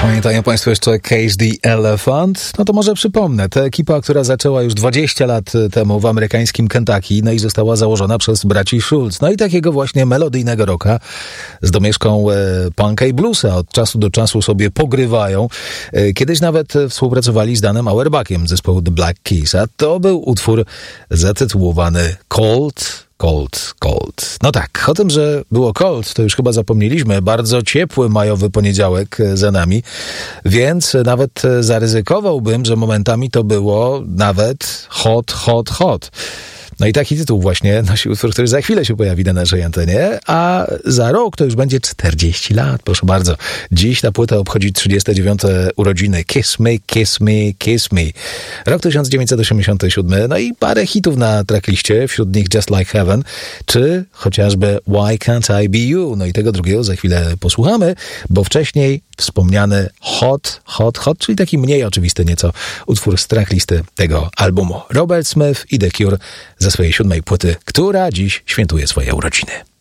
Pamiętają Państwo jeszcze Cage the Elephant? No to może przypomnę. To ekipa, która zaczęła już 20 lat temu w amerykańskim Kentucky, no i została założona przez braci Schulz. No i takiego właśnie melodyjnego rocka z domieszką punka i bluesa od czasu do czasu sobie pogrywają. Kiedyś nawet współpracowali z Danem Auerbachem zespołu The Black Keys, a to był utwór zatytułowany Cold. No tak, o tym, że było cold, to już chyba zapomnieliśmy. Bardzo ciepły majowy poniedziałek za nami, więc nawet zaryzykowałbym, że momentami to było nawet hot. No i taki tytuł właśnie nosi utwór, który za chwilę się pojawi na naszej antenie, a za rok to już będzie 40 lat, proszę bardzo. Dziś ta płyta obchodzi 39. urodziny. Kiss Me, Kiss Me, Kiss Me. Rok 1987, no i parę hitów na trackliście, wśród nich Just Like Heaven, czy chociażby Why Can't I Be You? No i tego drugiego za chwilę posłuchamy, bo wcześniej wspomniany Hot, czyli taki mniej oczywisty nieco utwór z tracklisty tego albumu. Robert Smith i The Cure ze swojej 7. płyty, która dziś świętuje swoje urodziny.